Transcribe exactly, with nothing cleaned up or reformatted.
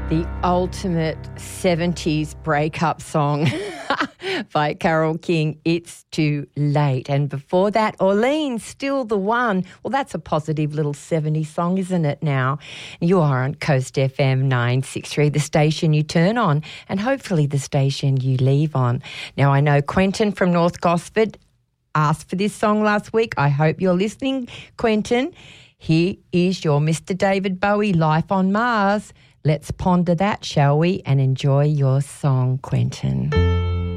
The ultimate seventies breakup song by Carole King, It's Too Late. And before that, Orleans, Still the One. Well, that's a positive little seventies song, isn't it now? You are on Coast F M nine sixty-three, the station you turn on and hopefully the station you leave on. Now, I know Quentin from North Gosford asked for this song last week. I hope you're listening, Quentin. Here is your Mister David Bowie, Life on Mars. Let's ponder that, shall we, and enjoy your song, Quentin.